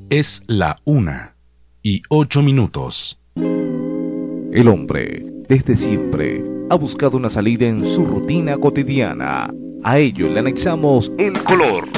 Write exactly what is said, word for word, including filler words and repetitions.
Es la una y ocho minutos. El hombre, desde siempre, ha buscado una salida en su rutina cotidiana. A ello le anexamos el color.